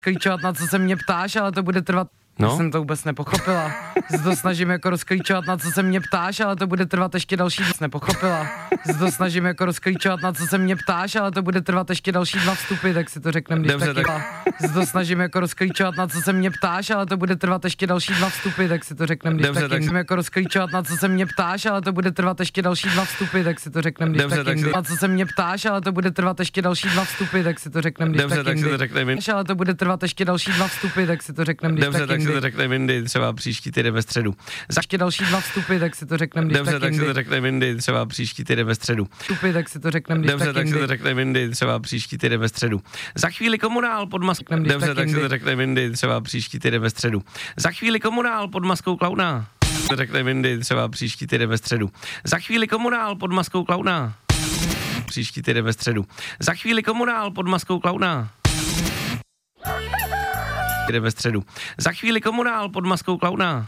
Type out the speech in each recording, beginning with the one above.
rozklíčovat, na co se mě ptáš, ale to bude trvat. No? Jsem to vůbec nepochopila. Se to snažím jako rozklíčovat, na co se mě ptáš, ale to bude trvat ještě další. Nepochopila. Se to snažím jako rozklíčovat, na co se mě ptáš, ale to bude trvat ještě další 2 vstupy, tak si to řekneme, když dobře, taky. Se to snažím jako rozklíčovat, na co se mě ptáš, ale to bude trvat ještě další 2 vstupy, tak si to řekneme, když dobře, taky. Jako rozklíčovat, na co se mě ptáš, ale to bude trvat ještě další 2 vstupy, tak si to řekneme, když dobře, taky. Na co se mě ptáš, ale to bude trvat ještě další 2 vstupy, tak si to řekneme, když dobře, taky. tak si to řekneme. Ale to bude trvat ještě další 2 vstupy, tak si to řekneme, když dobře, taky. tak si to řekneme jindy, třeba příští týden ve středu. Ještě další 2 vstupy, tak si to řekneme, když dobře, taky. tak si to řekneme jindy, třeba příští týden ve středu. Vstupy, tak si to řekneme, když dobře, taky. tak si to řekneme jindy, třeba příští týden ve středu. Za chvíli komunál pod maskou. Dobře, tak si to řekneme jindy, třeba příští týden ve středu. Za chvíli komunál pod maskou klauna. To řekneme jindy, třeba příští týden ve středu. Za chvíli komunál pod maskou klauna. Příští týden ve středu. Za chvíli komunál pod maskou klauna. Týden ve středu. Za chvíli komunál pod maskou klauna.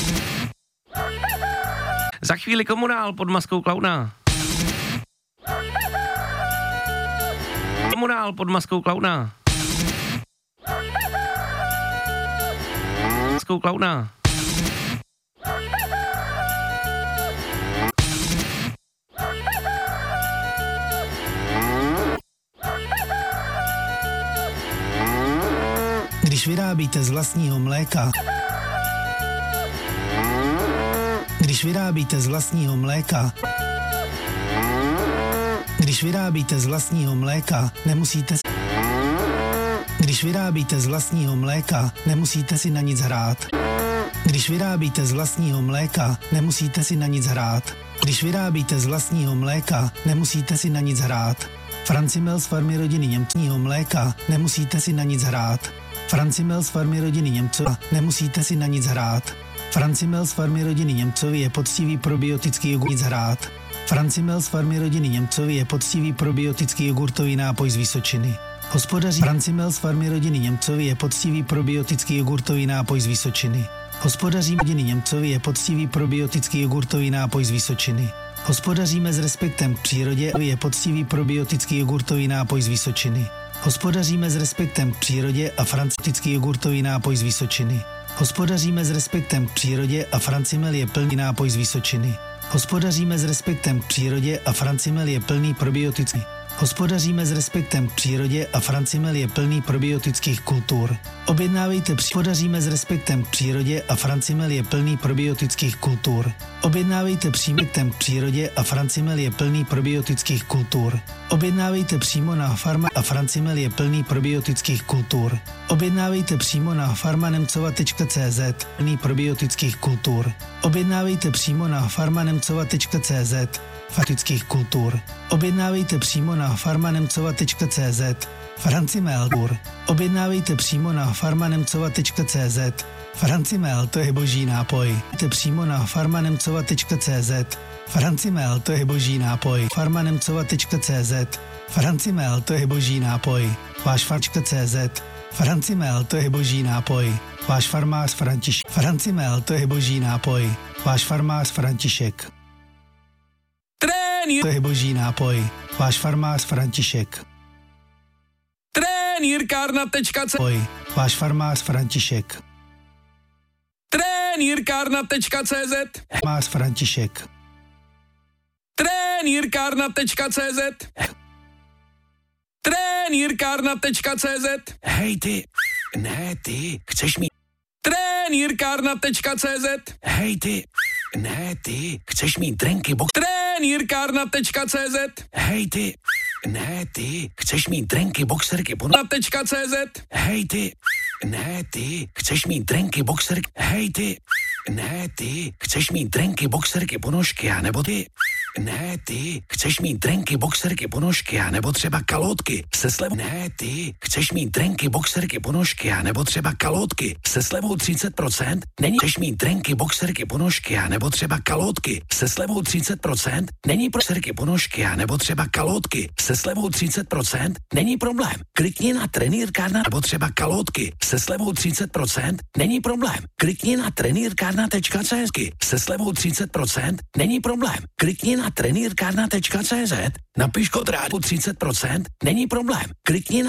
Za chvíli komunál pod maskou klauna. Komunál pod maskou klauna. Maskou klauna. Když vyrábíte z vlastního mléka, když vyrábíte z vlastního mléka, když vyrábíte z vlastního mléka, nemusíte když vyrábíte z vlastního mléka, nemusíte si na nic hrát. Když vyrábíte z vlastního mléka, nemusíte si na nic hrát. Když vyrábíte z vlastního mléka, nemusíte si na nic hrát. Francimel z farmy rodiny Němcního mléka, nemusíte si na nic hrát. Francimel z farmy rodiny Němcova, nemusíte si na nic hrát. Francimel z farmy rodiny Němcovi je poctivý probiotický jogurt nic hrát. Francimel z farmy rodiny Němcovi je poctivý probiotický jogurtový nápoj z Vysočiny. Hospodaří Francimel z farmy rodiny Němcovi je poctivý probiotický jogurtový nápoj z Vysočiny. Hospodaří rodiny Němcovi je poctivý probiotický jogurtový nápoj z Vysočiny. Hospodaříme s respektem k přírodě je poctivý probiotický jogurtový nápoj z Vysočiny. Hospodaříme s respektem k přírodě a francimel jogurtový nápoj z Vysočiny. Hospodaříme s respektem k přírodě a Francimel je plný nápoj z Vysočiny. Hospodaříme s respektem k přírodě a Francimel je plný probiotický. Hospodaříme s respektem k přírodě a Francimel je plný probiotických kultur. Objednávejte hospodaříme s respektem k přírodě a Francimel je plný probiotických kultur. Objednávejte příjmetem k přírodě a Francimel je plný probiotických kultur. Objednávejte přímo na farma a Francimel je plný probiotických kultur. Objednávejte přímo na farmanemcova.cz plný probiotických kultur. Objednávejte přímo na farmanemcova.cz faktických kultur. Objednávejte přímo na farmanemcova.cz Francimel kur. Objednávejte přímo na farmanemcova.cz Francimel, to je boží nápoj. Objednávejte přímo na farmanemcova.cz Francimel, to je boží nápoj. Farmanemcova.cz Francimel, to je boží nápoj. Váš farmař.cz Francimel, to je boží nápoj. Váš farmář František. Francimel, to je boží nápoj. Váš farmář František. To je boží nápoj. Váš farmář František. Trenýrkárna.cz Váš farmář František. Trenýrkárna.cz Farmář František. Trenýrkárna.cz Trenýrkárna.cz Hej ty, ne ty, chceš mít Trenýrkárna.cz Hej ty, ne ty, chceš mít drinky box Trenýrkárna.cz Hej ty, ne ty, chceš mít drinky boxerky .cz Hej ty, ne ty, chceš mít drinky boxerky Hej ty, ne ty, chceš mít drinky boxerky ponožky a nebo ty ne ty, chceš mít drinky boxerky ponožky a nebo třeba kalotky se slevou ne ty, chceš mít drinky boxerky ponožky a nebo třeba kalotky se slevou 30%, není chceš mít drinky boxerky ponožky a nebo třeba kalotky se slevou 30%, není boxerky ponožky a nebo třeba kalotky se slevou 30%, není problém. Klikni na Trenýrkárna nebo třeba kalotky se slevou 30%, není problém. Klikni na Trenýrkárna.cz se slevou 30%, není problém. Klikni na Trenýrkárna.cz, napiš kód rádu 30%, není problém. Klikni na